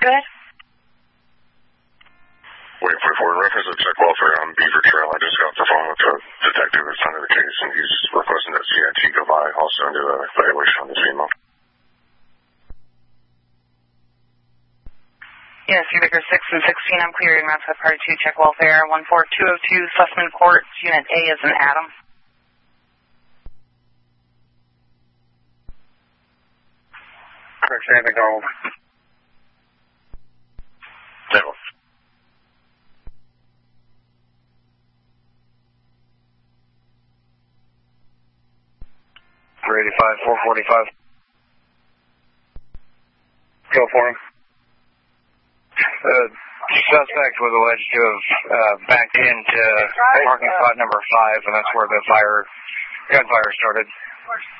Good. Wait for reference to check welfare on Beaver Trail. I just got off the phone with the detective that's under the case, and he's requesting that CIT go by also and do a evaluation on this female. Yes, Baker 6 and 16, I'm clearing routes with Party 2, check welfare, 14202, Sussman Court, Unit A is an Adam. Correct, San McDonald. Table. 485, 445. Go for him. Suspect was alleged to have backed into parking spot number 5, and that's where the gunfire started.